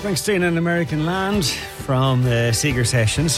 Springsteen and American Land from the Seeger Sessions.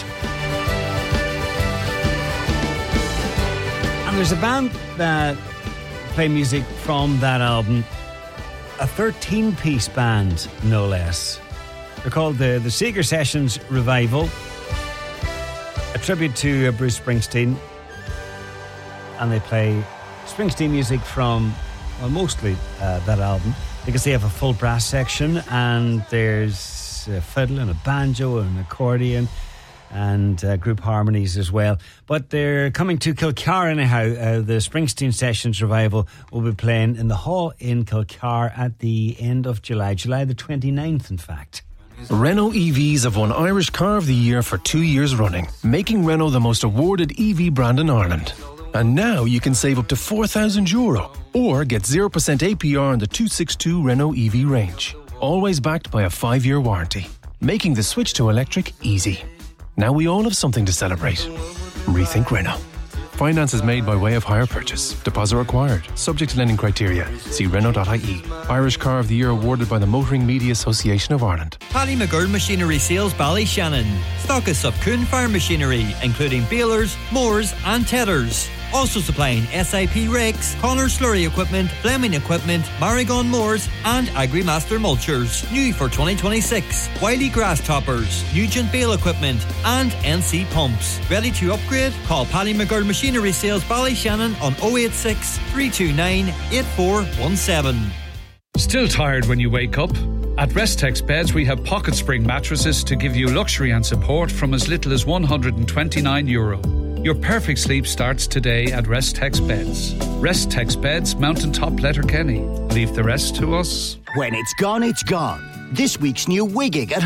And there's a band that play music from that album, a 13-piece band, no less. They're called the Seeger Sessions Revival, a tribute to Bruce Springsteen. And they play Springsteen music from, well, mostly that album, because they have a full brass section, and there's a fiddle and a banjo and an accordion and group harmonies as well. But they're coming to Kilcar anyhow. The Springsteen Sessions Revival will be playing in the Hall in Kilcar at the end of July the 29th, in fact. Renault EVs have won Irish Car of the Year for 2 years running, making Renault the most awarded EV brand in Ireland. And now you can save up to €4,000 or get 0% APR on the 262 Renault EV range. Always backed by a 5-year warranty, making the switch to electric easy. Now we all have something to celebrate. Rethink Renault. Finance is made by way of hire purchase. Deposit required. Subject to lending criteria. See Renault.ie. Irish Car of the Year awarded by the Motoring Media Association of Ireland. Paddy McGurn Machinery Sales Ballyshannon. Stockists of Kuhn Farm Machinery, including balers, mowers and tedders. Also supplying SIP rakes, Connor slurry equipment, Fleming equipment, Marigon mowers and AgriMaster mulchers. New for 2026. Wiley grass toppers, Nugent bale equipment and NC pumps. Ready to upgrade? Call Paddy McGurn Machinery Sales Ballyshannon on 086 329 8417. Still tired when you wake up? At Restex Beds, we have pocket spring mattresses to give you luxury and support from as little as €129. Your perfect sleep starts today at Restex Beds. Restex Beds, Mountaintop Letterkenny. Leave the rest to us. When it's gone, it's gone. This week's new Wiggig at